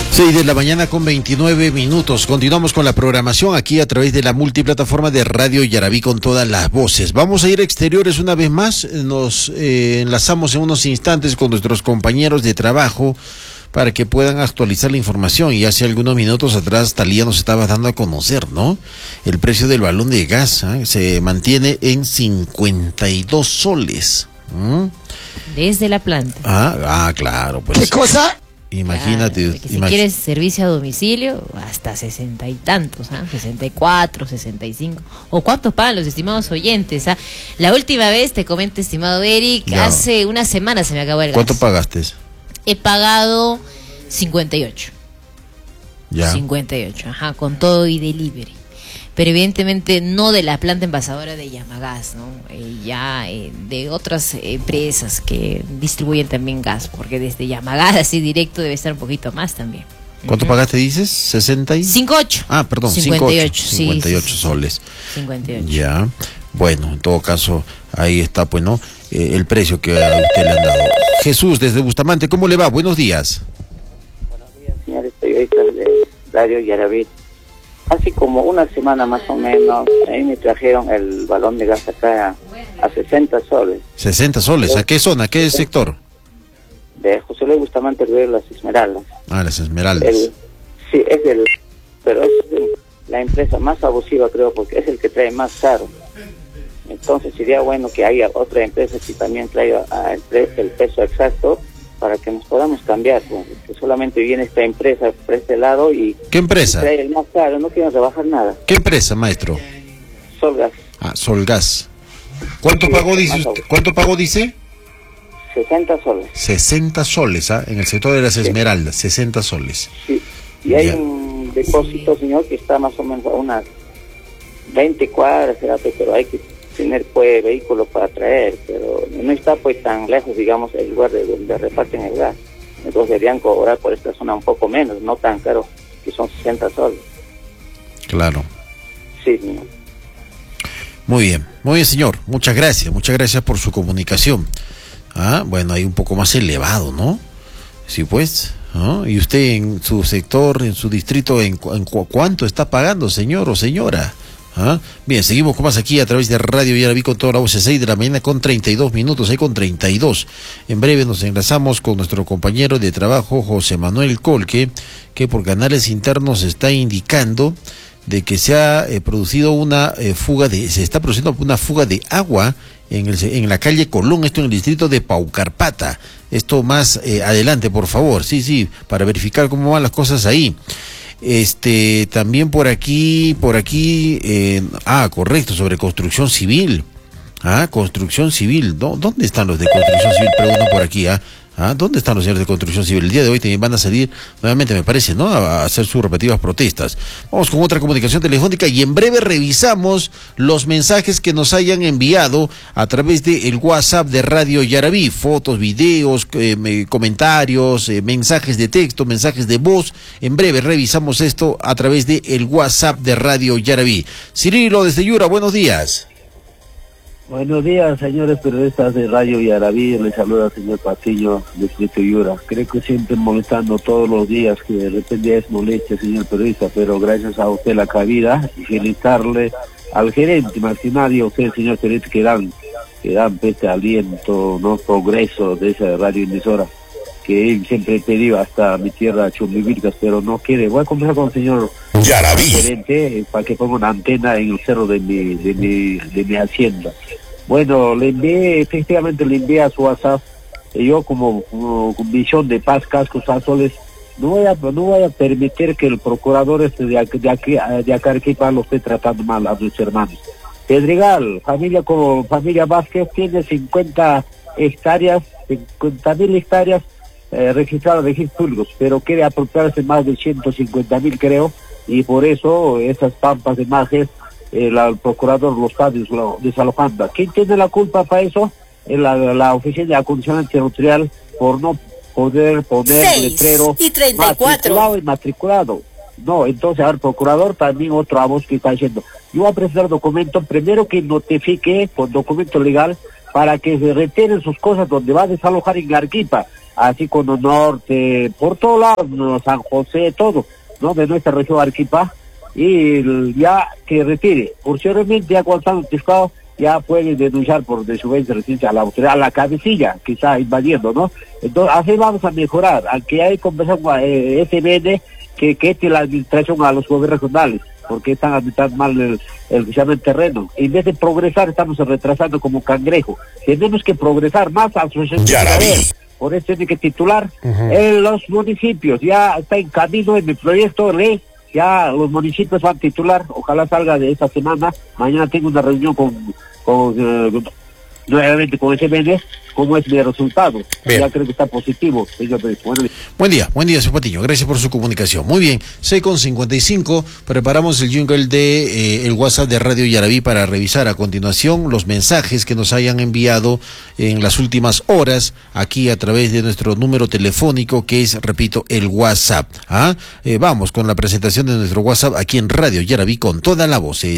6 de la mañana con 29 minutos. Continuamos con la programación aquí a través de la multiplataforma de Radio Yarabí con todas las voces. Vamos a ir a exteriores una vez más. Nos enlazamos en unos instantes con nuestros compañeros de trabajo para que puedan actualizar la información. Y hace algunos minutos atrás Talía nos estaba dando a conocer, ¿no? El precio del balón de gas se mantiene en 52 soles. Desde la planta. Claro. Pues, ¿qué cosa? Imagínate. Claro, si quieres servicio a domicilio, hasta 60 y tantos, 64, 65. ¿O cuántos pagan los estimados oyentes? La última vez, te comento, estimado Eric, ya. Hace una semana se me acabó el gas. ¿Cuánto pagaste? He pagado 58. Ya. 58, con todo y delivery. Pero evidentemente no de la planta envasadora de Yamagas, ¿no? De otras empresas que distribuyen también gas, porque desde Yamagas así directo debe estar un poquito más también. ¿Cuánto pagaste, dices? 60 y... 58. Perdón, 58, 58 sí. soles. 58. Ya. Bueno, en todo caso, ahí está, pues, ¿no? El precio que a usted le han dado. Jesús, desde Bustamante, ¿cómo le va? Buenos días. Buenos días, señores periodistas de Radio Yarabí. Hace como una semana más o menos, a mí me trajeron el balón de gas acá a 60 soles. 60 soles, ¿a qué zona? ¿A qué sector? De José Luis Bustamante, Río de las Esmeraldas. Las Esmeraldas. Sí, pero es la empresa más abusiva, creo, porque es el que trae más caro. Entonces sería bueno que haya otra empresa que también traiga el peso exacto para que nos podamos cambiar, pues, que solamente viene esta empresa por este lado y... ¿Qué empresa? Trae el más caro, no quieren rebajar nada. ¿Qué empresa, maestro? Solgas. Solgas. ¿Cuánto pagó, dice usted? ¿Cuánto pagó, dice? 60 soles. 60 soles, en el sector de las Esmeraldas, 60 soles. Sí, y hay un depósito, señor, que está más o menos a unas 20 cuadras, pero hay que tener pues vehículo para traer, pero no está pues tan lejos, digamos, el lugar de donde reparten el gas. Entonces deberían cobrar por esta zona un poco menos, no tan caro, que son 60 soles. Claro. Sí, señor. Muy bien, señor. Muchas gracias por su comunicación. Bueno, hay un poco más elevado, ¿no? Sí, pues. ¿Y usted en su sector, en su distrito, en cuánto está pagando, señor o señora? Bien, seguimos con más aquí a través de Radio Yarabí con toda la voz. 6 de la mañana con 32 minutos, con 32. En breve nos enlazamos con nuestro compañero de trabajo, José Manuel Colque, que por canales internos está indicando de que se ha producido se está produciendo una fuga de agua en la calle Colón, esto en el distrito de Paucarpata. Esto más adelante, por favor. Sí, para verificar cómo van las cosas ahí. También por aquí, correcto, sobre construcción civil. Construcción civil. ¿Dónde están los de construcción civil? Pregunto por aquí, ¿dónde están los señores de construcción civil? El día de hoy también van a salir nuevamente, me parece, ¿no? A hacer sus respectivas protestas. Vamos con otra comunicación telefónica y en breve revisamos los mensajes que nos hayan enviado a través del WhatsApp de Radio Yarabí. Fotos, videos, comentarios, mensajes de texto, mensajes de voz. En breve revisamos esto a través del WhatsApp de Radio Yarabí. Cirilo desde Yura, buenos días. Buenos días, señores periodistas de Radio Yarabí. Les saluda el señor Patiño, distrito Yura. Creo que siempre molestando todos los días, que de repente es molestia, señor periodista, pero gracias a usted la cabida y felicitarle al gerente, más que nadie, a usted, señor periodista, que dan este aliento, no progreso de esa radio emisora, que él siempre pidió hasta mi tierra Chumbivilcas, pero no quiere. Voy a conversar con el señor gerente para que ponga una antena en el cerro de mi hacienda. Bueno, efectivamente le envié a su WhatsApp, yo como con visión de paz, cascos azules, no voy a permitir que el procurador de Arequipa lo esté tratando mal a sus hermanos. Pedregal, familia Vázquez, tiene 50.000 hectáreas registradas de registros públicos, pero quiere apropiarse más de 150.000, creo, y por eso esas pampas de Majes, el procurador los está desalojando. ¿Quién tiene la culpa para eso? La Oficina de Acondicionamiento Territorial, por no poder poner letrero matriculado y matriculado. No, entonces al procurador también otra voz que está diciendo, yo voy a presentar documento, primero que notifique con documento legal para que se retenen sus cosas donde va a desalojar en Arequipa. así Cono Norte, por todos lados, ¿no? San José, todo, ¿no? De nuestra región Arequipa, y ya que retire. Posteriormente, ya cuando están notificados, ya pueden denunciar por desobediencia resistencia a la autoridad, a la cabecilla que está invadiendo, ¿no? Entonces, así vamos a mejorar, aunque hay conversación con SBN, que tiene la administración a los gobiernos regionales, porque están administrando mal el que se llama el terreno. En vez de progresar, estamos retrasando como cangrejo. Tenemos que progresar más a su por eso tiene que titular en los municipios. Ya está en camino en mi proyecto de ley. Ya los municipios van a titular. Ojalá salga de esta semana. Mañana tengo una reunión nuevamente con SBN, cómo es mi resultado. Bien. Ya creo que está positivo. Buen día, señor Patiño, gracias por su comunicación. Muy bien, 6:55, preparamos el jingle de el WhatsApp de Radio Yarabí para revisar a continuación los mensajes que nos hayan enviado en las últimas horas aquí a través de nuestro número telefónico, que es, repito, el WhatsApp. Vamos con la presentación de nuestro WhatsApp aquí en Radio Yarabí con toda la voz.